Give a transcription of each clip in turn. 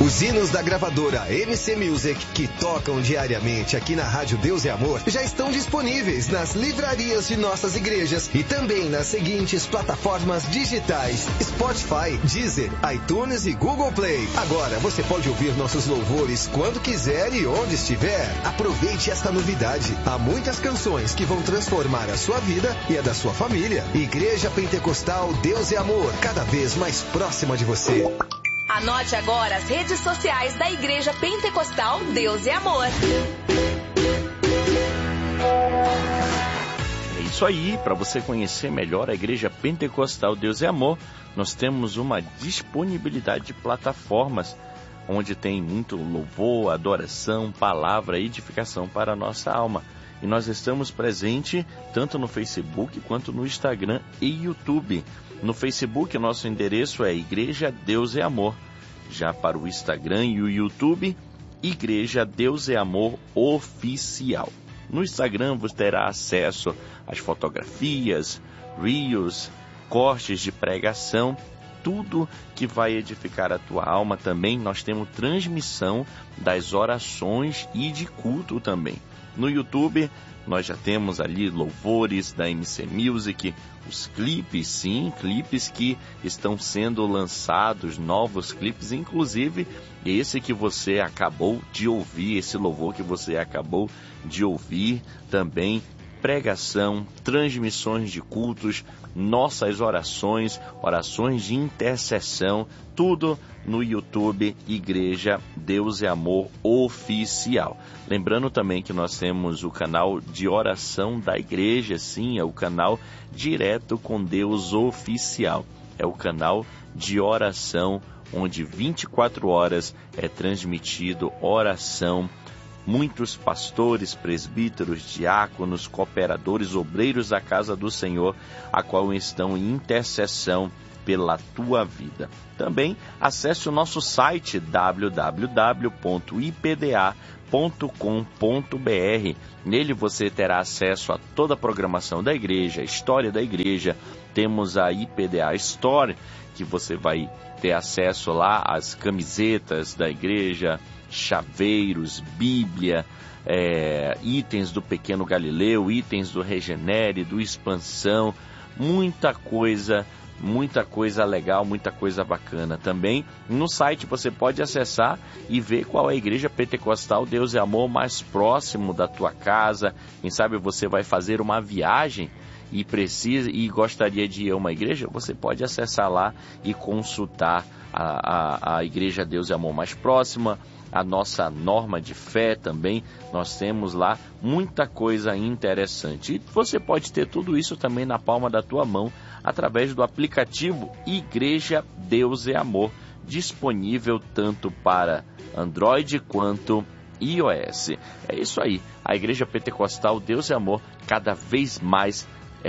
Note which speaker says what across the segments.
Speaker 1: Os hinos da gravadora MC Music, que tocam diariamente aqui na Rádio Deus e Amor, já estão disponíveis nas livrarias de nossas igrejas e também nas seguintes plataformas digitais: Spotify, Deezer, iTunes e Google Play. Agora você pode ouvir nossos louvores quando quiser e onde estiver. Aproveite esta novidade. Há muitas canções que vão transformar a sua vida e a da sua família. Igreja Pentecostal Deus e Amor, cada vez mais próxima de você.
Speaker 2: Anote agora as redes sociais da Igreja Pentecostal Deus e Amor.
Speaker 3: É isso aí, para você conhecer melhor a Igreja Pentecostal Deus e Amor, nós temos uma disponibilidade de plataformas, onde tem muito louvor, adoração, palavra, edificação para a nossa alma. E nós estamos presentes tanto no Facebook quanto no Instagram e YouTube. No Facebook, nosso endereço é Igreja Deus e Amor. Já para o Instagram e o YouTube, Igreja Deus e Amor Oficial. No Instagram você terá acesso às fotografias, reels, cortes de pregação, tudo que vai edificar a tua alma. Também nós temos transmissão das orações e de culto também. No YouTube, nós já temos ali louvores da MC Music, os clipes, sim, clipes que estão sendo lançados, novos clipes, inclusive esse que você acabou de ouvir, esse louvor que você acabou de ouvir, também pregação, transmissões de cultos, nossas orações, orações de intercessão, tudo no YouTube Igreja Deus e Amor Oficial. Lembrando também que nós temos o canal de oração da igreja, sim, é o canal Direto com Deus Oficial. É o canal de oração onde 24 horas é transmitido oração. Muitos pastores, presbíteros, diáconos, cooperadores, obreiros da casa do Senhor, a qual estão em intercessão pela tua vida. Também acesse o nosso site www.ipda.com.br. Nele você terá acesso a toda a programação da igreja, a história da igreja. Temos a IPDA Store, que você vai ter acesso lá às camisetas da igreja, chaveiros, Bíblia, itens do Pequeno Galileu, itens do Regenere, do Expansão, muita coisa legal, muita coisa bacana. Também no site você pode acessar e ver qual é a Igreja Pentecostal Deus e Amor mais próximo da tua casa. Quem sabe você vai fazer uma viagem e precisa e gostaria de ir a uma igreja, você pode acessar lá e consultar a Igreja Deus e Amor mais próxima, a nossa norma de fé também. Nós temos lá muita coisa interessante. E você pode ter tudo isso também na palma da tua mão, através do aplicativo Igreja Deus e Amor, disponível tanto para Android quanto iOS. É isso aí, a Igreja Pentecostal Deus e Amor cada vez mais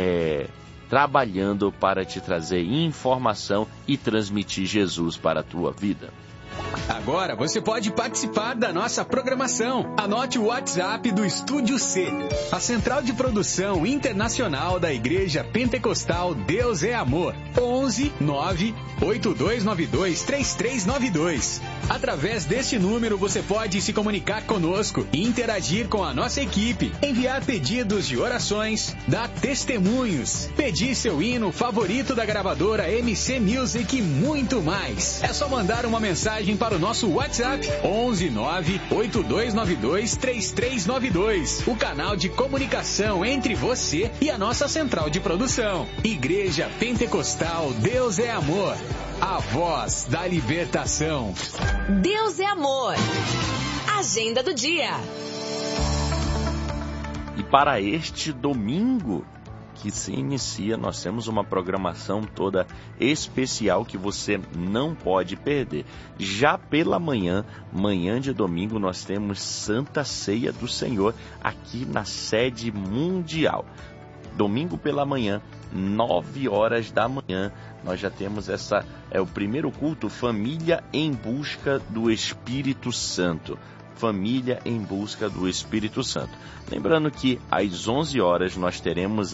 Speaker 3: trabalhando para te trazer informação e transmitir Jesus para a tua vida.
Speaker 4: Agora você pode participar da nossa programação. Anote o WhatsApp do Estúdio C, a central de produção internacional da Igreja Pentecostal Deus é Amor. 11 9 8292 3392. Através deste número você pode se comunicar conosco, interagir com a nossa equipe, enviar pedidos de orações, dar testemunhos, pedir seu hino favorito da gravadora MC Music e muito mais. É só mandar uma mensagem para o nosso WhatsApp 11 9 8292 3392. O canal de comunicação entre você e a nossa central de produção. Igreja Pentecostal Deus é Amor, a voz da libertação.
Speaker 2: Deus é Amor. Agenda do dia.
Speaker 3: E para este domingo que se inicia, nós temos uma programação toda especial que você não pode perder. Já pela manhã de domingo, nós temos Santa Ceia do Senhor aqui na sede mundial. Domingo pela manhã, 9 horas da manhã, nós já temos o primeiro culto, Família em Busca do Espírito Santo. Família em Busca do Espírito Santo. Lembrando que às 11 horas nós teremos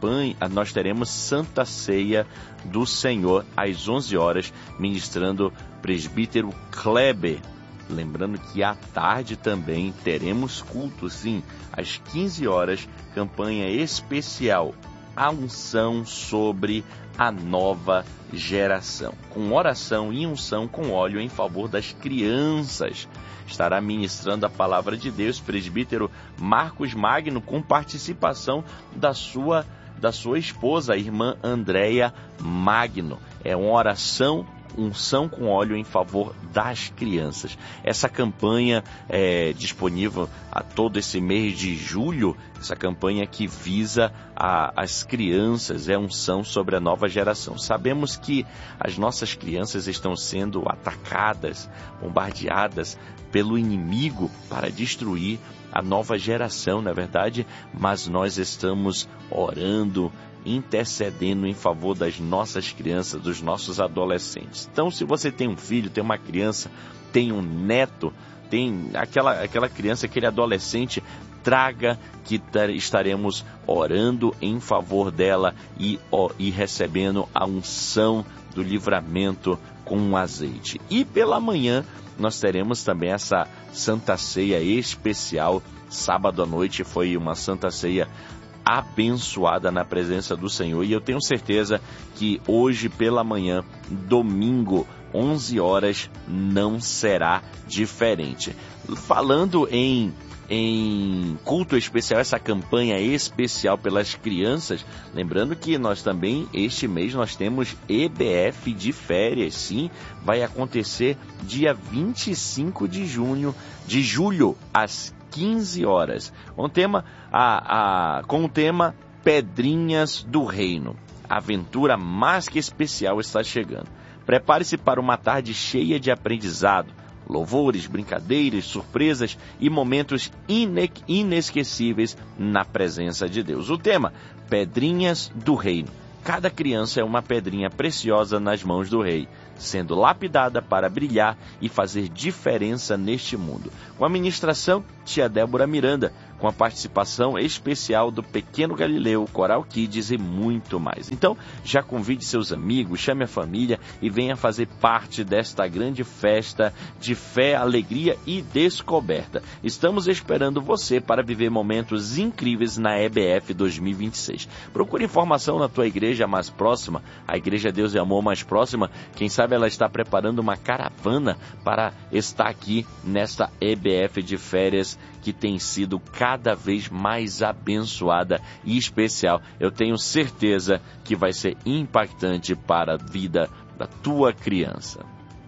Speaker 3: nós teremos Santa Ceia do Senhor, às 11 horas, ministrando presbítero Kleber. Lembrando que à tarde também teremos culto, sim, às 15 horas, campanha especial, a unção sobre a nova geração, com oração e unção com óleo em favor das crianças. Estará ministrando a palavra de Deus, presbítero Marcos Magno, com participação da sua esposa, a irmã Andréia Magno. É uma oração, unção com óleo em favor das crianças. Essa campanha é disponível a todo esse mês de julho, essa campanha que visa as crianças, é unção sobre a nova geração. Sabemos que as nossas crianças estão sendo atacadas, bombardeadas pelo inimigo para destruir a nova geração, na verdade, mas nós estamos orando, intercedendo em favor das nossas crianças, dos nossos adolescentes. Então, se você tem um filho, tem uma criança, tem um neto, tem aquela criança, aquele adolescente, traga que estaremos orando em favor dela e recebendo a unção do livramento com azeite. E pela manhã nós teremos também essa Santa Ceia especial. Sábado à noite foi uma Santa Ceia abençoada na presença do Senhor, e eu tenho certeza que hoje pela manhã, domingo, 11 horas, não será diferente. Falando em culto especial, essa campanha especial pelas crianças, lembrando que nós também, este mês, nós temos EBF de férias, sim, vai acontecer dia 25 de julho, às 15 horas, com o tema Pedrinhas do Reino. A aventura mais que especial está chegando. Prepare-se para uma tarde cheia de aprendizado, louvores, brincadeiras, surpresas e momentos inesquecíveis na presença de Deus. O tema, Pedrinhas do Reino. Cada criança é uma pedrinha preciosa nas mãos do Rei, sendo lapidada para brilhar e fazer diferença neste mundo. Com a ministração, tia Débora Miranda, com a participação especial do Pequeno Galileu, Coral Kids e muito mais. Então, já convide seus amigos, chame a família e venha fazer parte desta grande festa de fé, alegria e descoberta. Estamos esperando você para viver momentos incríveis na EBF 2026. Procure informação na tua igreja mais próxima, a Igreja Deus e Amor mais próxima. Quem sabe ela está preparando uma caravana para estar aqui nesta EBF de férias, que tem sido cada vez mais abençoada e especial. Eu tenho certeza que vai ser impactante para a vida da tua criança.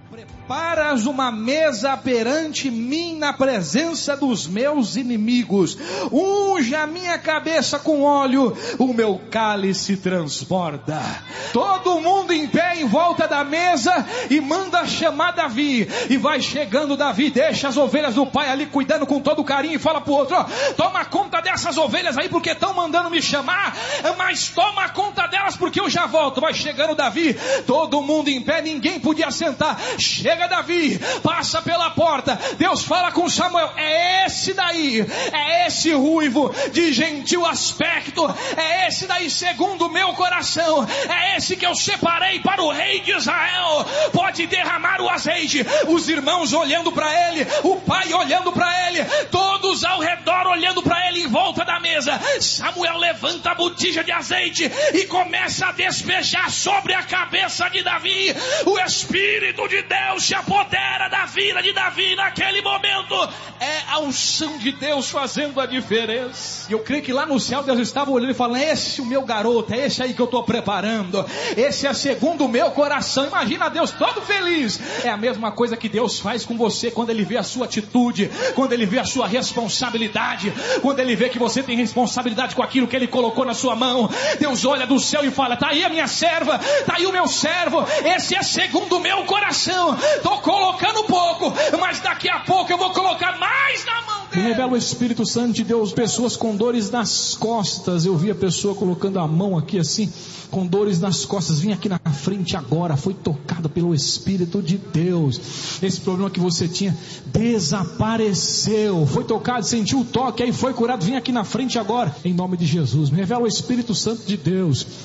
Speaker 5: Preparas uma mesa perante mim na presença dos meus inimigos. Unge a minha cabeça com óleo, o meu cálice transborda. Todo mundo em pé em volta da mesa e manda chamar Davi. E vai chegando Davi, deixa as ovelhas do pai ali cuidando com todo carinho e fala pro outro: ó, toma conta dessas ovelhas aí porque estão mandando me chamar, mas toma conta delas porque eu já volto. Vai chegando Davi, todo mundo em pé, ninguém podia sentar. Chega Davi, passa pela porta, Deus fala com Samuel: é esse daí, é esse ruivo de gentil aspecto, é esse daí segundo o meu coração, é esse que eu separei para o rei de Israel. Pode derramar o azeite. Os irmãos olhando para ele, o pai olhando para ele, todos ao redor olhando para ele em volta da mesa. Samuel levanta a botija de azeite e começa a despejar sobre a cabeça de Davi. O Espírito de Deus se apodera da vida de Davi naquele momento. É a unção de Deus fazendo a diferença. E eu creio que lá no céu Deus estava olhando e falando: esse é o meu garoto, é esse aí que eu estou preparando, esse é segundo o meu coração. Imagina Deus todo feliz. É a mesma coisa que Deus faz com você quando Ele vê a sua atitude, quando Ele vê a sua responsabilidade, quando Ele vê que você tem responsabilidade com aquilo que Ele colocou na sua mão. Deus olha do céu e fala: tá aí a minha serva, tá aí o meu servo, esse é segundo o meu coração. Estou colocando pouco, mas daqui a pouco eu vou colocar mais na mão dele. Me revela o Espírito Santo de Deus, pessoas com dores nas costas. Eu vi a pessoa colocando a mão aqui assim, com dores nas costas. Vim aqui na frente agora, foi tocado pelo Espírito de Deus. Esse problema que você tinha desapareceu, foi tocado, sentiu o toque, aí foi curado. Vim aqui na frente agora, em nome de Jesus. Me revela o Espírito Santo de Deus.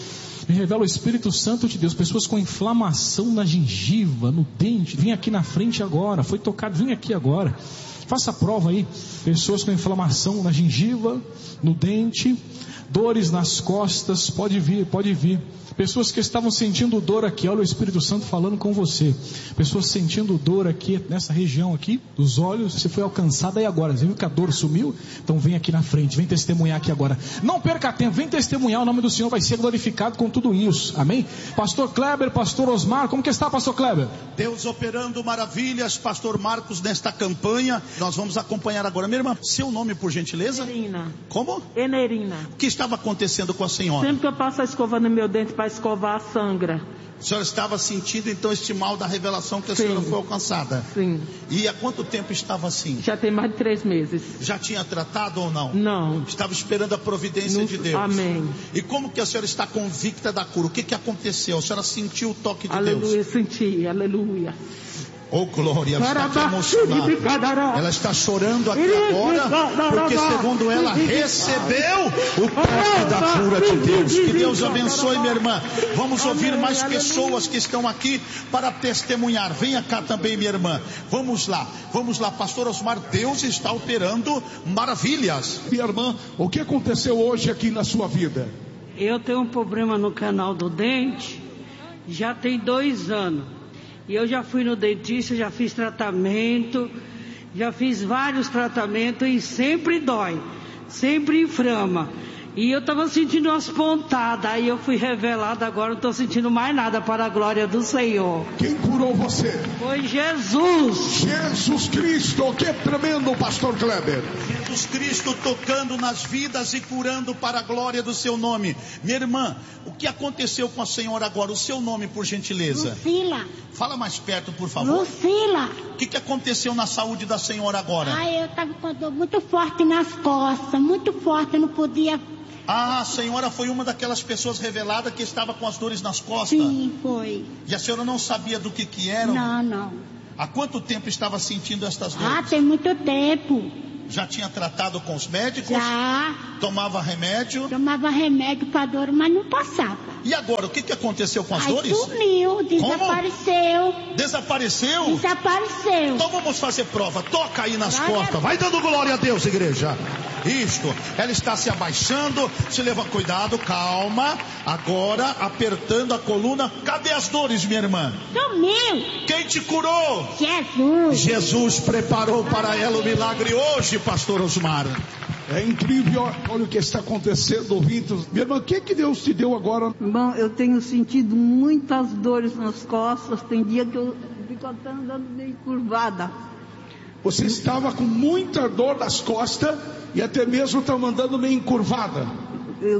Speaker 5: Me revela o Espírito Santo de Deus. Pessoas com inflamação na gengiva, no dente. Vem aqui na frente agora. Foi tocado, vem aqui agora. Faça a prova aí. Pessoas com inflamação na gengiva, no dente, dores nas costas. Pode vir, pode vir. Pessoas que estavam sentindo dor aqui, olha o Espírito Santo falando com você. Pessoas sentindo dor aqui, nessa região aqui, dos olhos, você foi alcançada aí agora. Você viu que a dor sumiu? Então vem aqui na frente, vem testemunhar aqui agora. Não perca tempo, vem testemunhar, o nome do Senhor vai ser glorificado com tudo isso. Amém? Pastor Kleber, Pastor Osmar, como que está, Pastor Kleber?
Speaker 6: Deus operando maravilhas, Pastor Marcos, nesta campanha. Nós vamos acompanhar agora. Minha irmã, seu nome por gentileza?
Speaker 7: Enerina.
Speaker 6: Como?
Speaker 7: Enerina.
Speaker 6: O que estava acontecendo com a senhora?
Speaker 7: Sempre que eu passo a escova no meu dente para escovar, sangra.
Speaker 6: A senhora estava sentindo então este mal da revelação que a senhora foi alcançada?
Speaker 7: Sim.
Speaker 6: E há quanto tempo estava assim?
Speaker 7: Já tem mais de 3 meses.
Speaker 6: Já tinha tratado ou não?
Speaker 7: Não.
Speaker 6: Estava esperando a providência de Deus.
Speaker 7: Amém.
Speaker 6: E como que a senhora está convicta da cura? O que aconteceu? A senhora sentiu o toque de
Speaker 7: aleluia,
Speaker 6: Deus?
Speaker 7: Aleluia, senti, aleluia.
Speaker 6: Oh glória, ela está aqui emocionada. Ela está chorando aqui agora, porque segundo ela recebeu o toque da cura de Deus. Que Deus abençoe, minha irmã. Vamos ouvir mais pessoas que estão aqui para testemunhar. Venha cá também, minha irmã. Vamos lá, Pastor Osmar. Deus está operando maravilhas.
Speaker 5: Minha irmã, o que aconteceu hoje aqui na sua vida?
Speaker 8: Eu tenho um problema no canal do dente, já tem 2 anos. E eu já fui no dentista, já fiz tratamento, já fiz vários tratamentos e sempre dói, sempre inflama. E eu estava sentindo umas pontadas, aí eu fui revelada, agora não estou sentindo mais nada para a glória do Senhor.
Speaker 5: Quem curou você?
Speaker 8: Foi Jesus.
Speaker 5: Jesus Cristo, que tremendo, Pastor Kleber.
Speaker 6: Jesus Cristo tocando nas vidas e curando para a glória do seu nome. Minha irmã, o que aconteceu com a senhora agora? O seu nome, por gentileza.
Speaker 9: Lucila.
Speaker 6: Fala mais perto, por favor.
Speaker 9: Lucila.
Speaker 6: O que aconteceu na saúde da senhora agora?
Speaker 9: Eu estava com dor muito forte nas costas, muito forte, eu não podia.
Speaker 6: A senhora foi uma daquelas pessoas reveladas que estava com as dores nas costas?
Speaker 9: Sim, foi.
Speaker 6: E a senhora não sabia do que eram?
Speaker 9: Não.
Speaker 6: Há quanto tempo estava sentindo estas dores?
Speaker 9: Tem muito tempo.
Speaker 6: Já tinha tratado com os médicos?
Speaker 9: Já.
Speaker 6: Tomava remédio?
Speaker 9: Tomava remédio para dor, mas não passava.
Speaker 6: E agora, o que aconteceu com as dores?
Speaker 9: Sumiu, desapareceu.
Speaker 6: Como? Desapareceu?
Speaker 9: Desapareceu.
Speaker 6: Então vamos fazer prova. Toca aí nas costas. Vai dando glória a Deus, igreja. Isto. Ela está se abaixando. Se leva cuidado, calma. Agora, apertando a coluna. Cadê as dores, minha irmã?
Speaker 9: Sumiu.
Speaker 6: Quem te curou?
Speaker 9: Jesus.
Speaker 6: Jesus preparou para ela o milagre hoje, Pastor Osmar.
Speaker 5: É incrível, olha o que está acontecendo, ouvintes. Minha irmã, o que Deus te deu agora?
Speaker 8: Irmão, eu tenho sentido muitas dores nas costas. Tem dia que eu fico até andando meio curvada.
Speaker 5: Você estava com muita dor nas costas e até mesmo está andando meio encurvada.
Speaker 8: Eu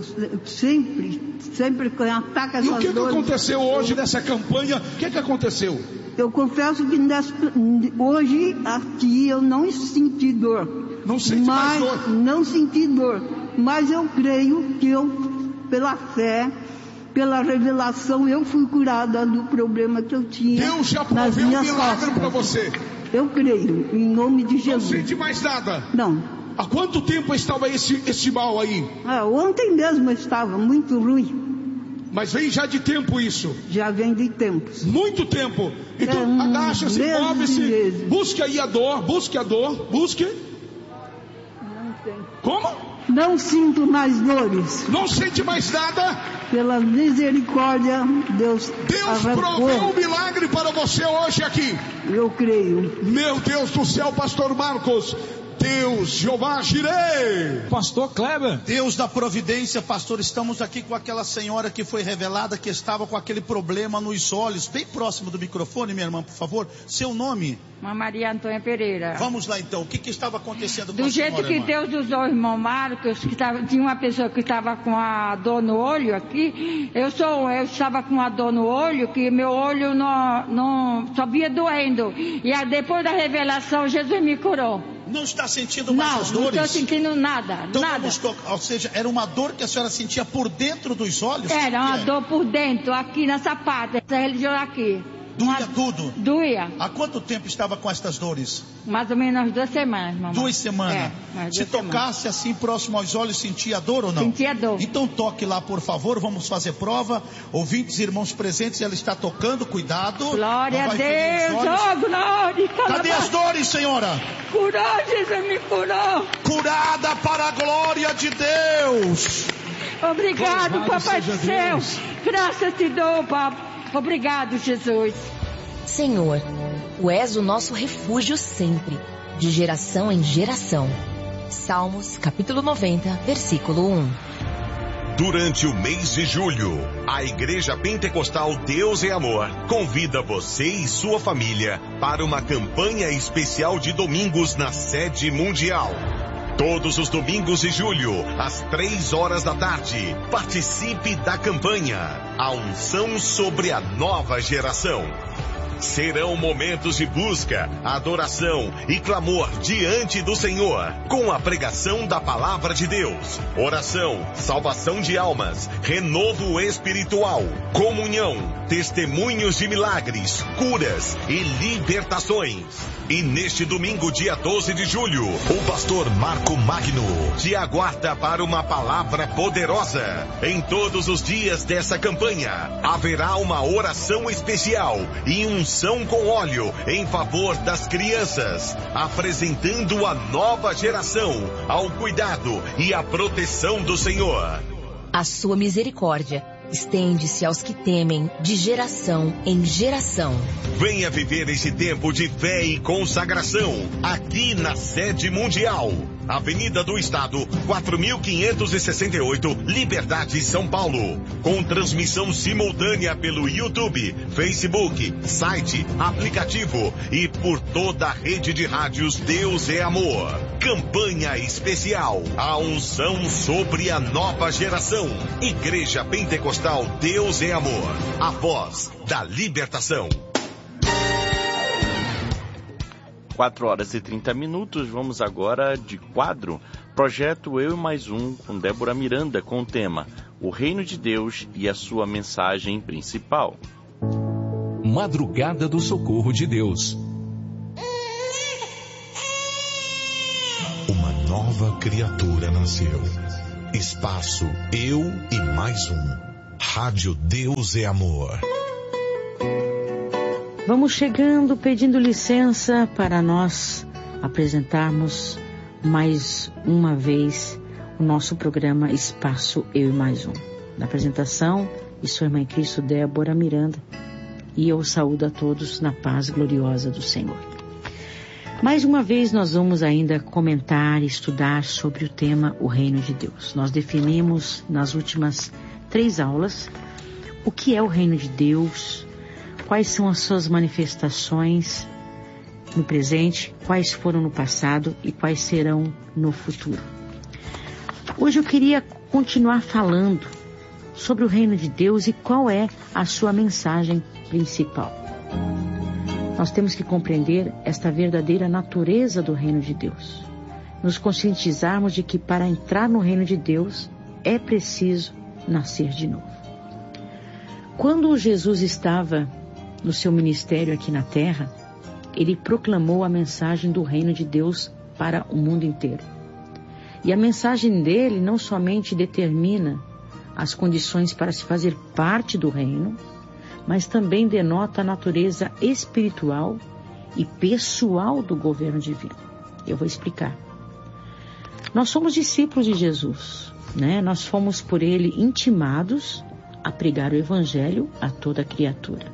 Speaker 8: sempre ataca essas dores.
Speaker 5: E o que aconteceu hoje nessa campanha? O que aconteceu?
Speaker 8: Eu confesso que hoje aqui eu não senti dor.
Speaker 5: Não senti mais dor?
Speaker 8: Não senti dor. Mas eu creio que pela fé, pela revelação, eu fui curada do problema que eu tinha.
Speaker 5: Deus já proveu um milagre para você.
Speaker 8: Eu creio, em nome de Jesus.
Speaker 5: Não sente mais nada?
Speaker 8: Não.
Speaker 5: Há quanto tempo estava esse mal aí?
Speaker 8: Ontem mesmo estava muito ruim.
Speaker 5: Mas vem já de tempo isso?
Speaker 8: Já vem de tempo.
Speaker 5: Muito tempo. Então agacha-se, move-se, busque aí a dor, busque.
Speaker 8: Não tem.
Speaker 5: Como?
Speaker 8: Não sinto mais dores.
Speaker 5: Não sente mais nada?
Speaker 8: Pela misericórdia, Deus
Speaker 5: proveu um milagre para você hoje aqui.
Speaker 8: Eu creio.
Speaker 5: Meu Deus do céu, Pastor Marcos. Deus, Jeová Jireh. Pastor Kleber.
Speaker 6: Deus da providência, pastor, estamos aqui com aquela senhora que foi revelada, que estava com aquele problema nos olhos. Bem próximo do microfone, minha irmã, por favor. Seu nome?
Speaker 10: Maria Antônia Pereira.
Speaker 6: Vamos lá então, o que estava acontecendo com a senhora?
Speaker 10: Do jeito que Deus usou o irmão Marcos, tinha uma pessoa que estava com a dor no olho aqui. Eu estava com a dor no olho, que meu olho não só via doendo. E aí, depois da revelação, Jesus me curou.
Speaker 6: Não está sentindo mais as dores?
Speaker 10: Não estou sentindo nada,
Speaker 6: então
Speaker 10: nada.
Speaker 6: Ou seja, era uma dor que a senhora sentia por dentro dos olhos?
Speaker 10: Era uma dor por dentro, aqui nessa parte, essa religião aqui.
Speaker 6: Doía tudo?
Speaker 10: Doía.
Speaker 6: Há quanto tempo estava com estas dores?
Speaker 10: Mais ou menos 2 semanas, mamãe.
Speaker 6: 2 semanas? Se tocasse assim próximo aos olhos, sentia dor ou não?
Speaker 10: Sentia dor.
Speaker 6: Então toque lá, por favor, vamos fazer prova. Ouvintes, irmãos presentes, ela está tocando, cuidado.
Speaker 10: Glória a Deus, glória.
Speaker 6: Cadê as dores, senhora?
Speaker 10: Curou, Jesus me curou.
Speaker 6: Curada para a glória de Deus.
Speaker 10: Obrigado, Papai do céu. Graças te dou, papai. Obrigado, Jesus.
Speaker 2: Senhor, tu és o nosso refúgio sempre, de geração em geração. Salmos, capítulo 90, versículo 1.
Speaker 11: Durante o mês de julho, a Igreja Pentecostal Deus é Amor convida você e sua família para uma campanha especial de domingos na sede mundial. Todos os domingos de julho, às 3 horas da tarde, participe da campanha A Unção sobre a Nova Geração. Serão momentos de busca, adoração e clamor diante do Senhor, com a pregação da Palavra de Deus, oração, salvação de almas, renovo espiritual, comunhão, testemunhos de milagres, curas e libertações. E neste domingo, dia 12 de julho, o pastor Marco Magno te aguarda para uma palavra poderosa. Em todos os dias dessa campanha, haverá uma oração especial e unção com óleo em favor das crianças, apresentando a nova geração ao cuidado e à proteção do Senhor.
Speaker 2: A sua misericórdia estende-se aos que temem de geração em geração.
Speaker 11: Venha viver esse tempo de fé e consagração aqui na sede mundial. Avenida do Estado, 4568, Liberdade, São Paulo. Com transmissão simultânea pelo YouTube, Facebook, site, aplicativo e por toda a rede de rádios Deus é Amor. Campanha especial, a unção sobre a nova geração. Igreja Pentecostal Deus é Amor, a voz da libertação.
Speaker 3: 4 horas e 30 minutos, vamos agora de quadro, projeto Eu e Mais Um, com Débora Miranda, com o tema O Reino de Deus e a sua mensagem principal.
Speaker 4: Madrugada do Socorro de Deus.
Speaker 11: Uma nova criatura nasceu. Espaço Eu e Mais Um. Rádio Deus é Amor.
Speaker 7: Vamos chegando, pedindo licença para nós apresentarmos mais uma vez o nosso programa Espaço Eu e Mais Um. Na apresentação, e sua irmã em Cristo, Débora Miranda, e eu saúdo a todos na paz gloriosa do Senhor. Mais uma vez nós vamos ainda comentar e estudar sobre o tema O Reino de Deus. Nós definimos nas últimas 3 aulas o que é o Reino de Deus, quais são as suas manifestações no presente, quais foram no passado e quais serão no futuro. Hoje eu queria continuar falando sobre o Reino de Deus e qual é a sua mensagem principal. Nós temos que compreender esta verdadeira natureza do Reino de Deus. Nos conscientizarmos de que para entrar no Reino de Deus é preciso nascer de novo. Quando Jesus estava no seu ministério aqui na terra, ele proclamou a mensagem do reino de Deus para o mundo inteiro. E a mensagem dele não somente determina as condições para se fazer parte do reino, mas também denota a natureza espiritual e pessoal do governo divino. Eu vou explicar. Nós somos discípulos de Jesus, né? Nós fomos por ele intimados a pregar o evangelho a toda criatura.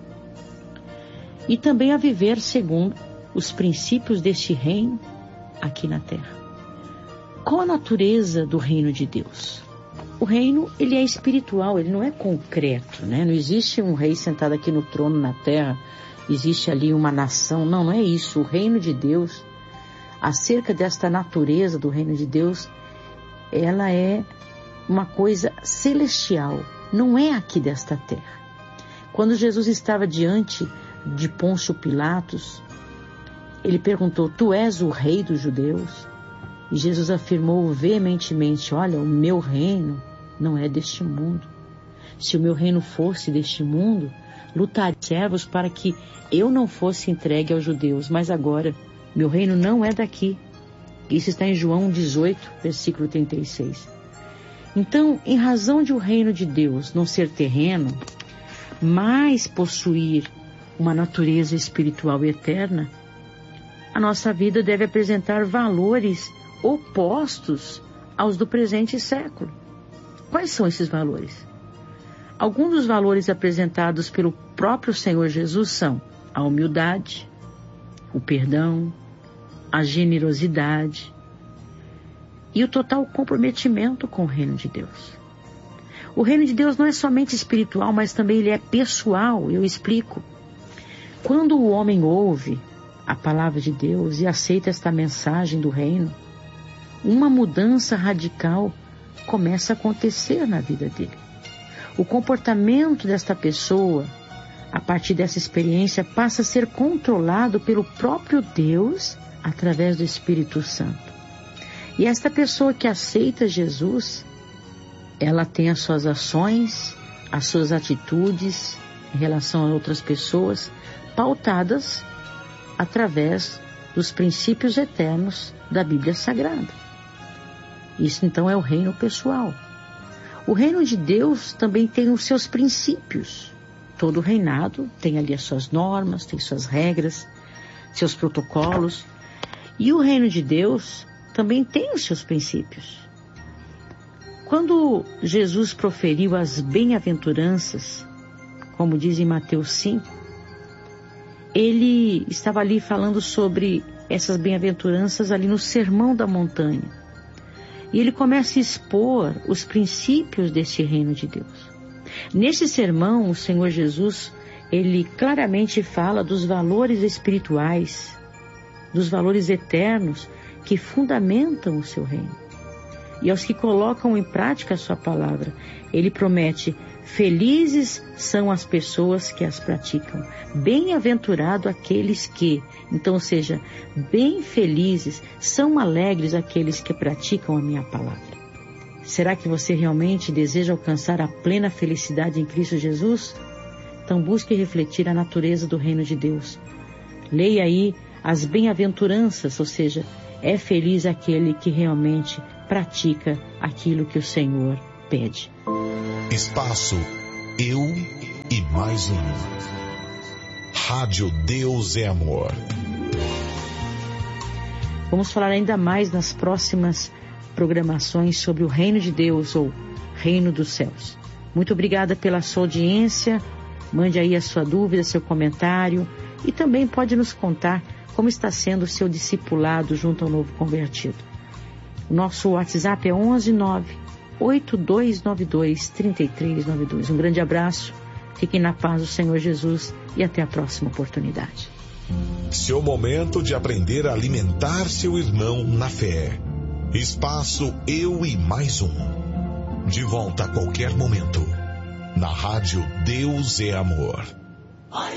Speaker 7: E também a viver segundo os princípios deste reino aqui na terra. Qual a natureza do reino de Deus? O reino, ele é espiritual, ele não é concreto, né? Não existe um rei sentado aqui no trono na terra, existe ali uma nação, não é isso. O reino de Deus, acerca desta natureza do reino de Deus, ela é uma coisa celestial, não é aqui desta terra. Quando Jesus estava diante de Pôncio Pilatos, ele perguntou: tu és o rei dos judeus? E Jesus afirmou veementemente: olha, o meu reino não é deste mundo. Se o meu reino fosse deste mundo, lutaria servos para que eu não fosse entregue aos judeus, mas agora meu reino não é daqui. Isso está em João 18, versículo 36. Então, em razão de o reino de Deus não ser terreno, mas possuir uma natureza espiritual eterna, a nossa vida deve apresentar valores opostos aos do presente século. Quais são esses valores? Alguns dos valores apresentados pelo próprio Senhor Jesus são a humildade, o perdão, a generosidade e o total comprometimento com o reino de Deus. O reino de Deus não é somente espiritual, mas também ele é pessoal. Eu explico. Quando o homem ouve a palavra de Deus e aceita esta mensagem do reino, uma mudança radical começa a acontecer na vida dele. O comportamento desta pessoa, a partir dessa experiência, passa a ser controlado pelo próprio Deus através do Espírito Santo. E esta pessoa que aceita Jesus, ela tem as suas ações, as suas atitudes em relação a outras pessoas, pautadas através dos princípios eternos da Bíblia Sagrada. Isso então é o reino pessoal. O reino de Deus também tem os seus princípios. Todo reinado tem ali as suas normas, tem suas regras, seus protocolos. E o reino de Deus também tem os seus princípios. Quando Jesus proferiu as bem-aventuranças, como diz em Mateus 5, ele estava ali falando sobre essas bem-aventuranças ali no Sermão da Montanha. E ele começa a expor os princípios desse reino de Deus. Nesse sermão, o Senhor Jesus, ele claramente fala dos valores espirituais, dos valores eternos que fundamentam o seu reino. E aos que colocam em prática a sua palavra, ele promete: felizes são as pessoas que as praticam. Bem-aventurado aqueles que, então, ou seja, bem felizes, são alegres aqueles que praticam a minha palavra. Será que você realmente deseja alcançar a plena felicidade em Cristo Jesus? Então busque refletir a natureza do reino de Deus. Leia aí as bem-aventuranças, ou seja, é feliz aquele que realmente pratica aquilo que o Senhor pede.
Speaker 11: Espaço Eu e Mais Um. Rádio Deus é Amor.
Speaker 7: Vamos falar ainda mais nas próximas programações sobre o reino de Deus ou reino dos céus. Muito obrigada pela sua audiência. Mande aí a sua dúvida, seu comentário e também pode nos contar como está sendo o seu discipulado junto ao novo convertido. O nosso WhatsApp é 11982923392. Um grande abraço, fiquem na paz do Senhor Jesus e até a próxima oportunidade.
Speaker 11: Seu momento de aprender a alimentar seu irmão na fé. Espaço Eu e Mais Um. De volta a qualquer momento. Na Rádio Deus é Amor.